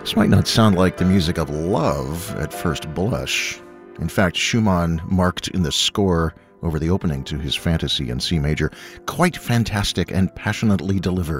This might not sound like the music of love at first blush. In fact, Schumann marked in the score over the opening to his Fantasy in C major, quite fantastic and passionately delivered.